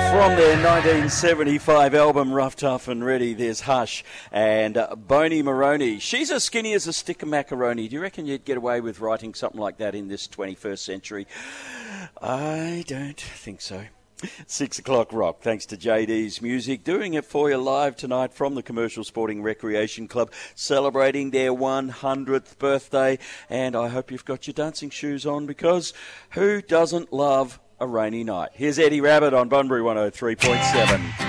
From their 1975 album, Rough, Tough and Ready, there's Hush and Boney Maroney. She's as skinny as a stick of macaroni. Do you reckon you'd get away with writing something like that in this 21st century? I don't think so. 6 o'clock rock, thanks to JD's Music, doing it for you live tonight from the Commercial Sporting Recreation Club, celebrating their 100th birthday. And I hope you've got your dancing shoes on, because who doesn't love a rainy night? Here's Eddie Rabbit on Bunbury 103.7.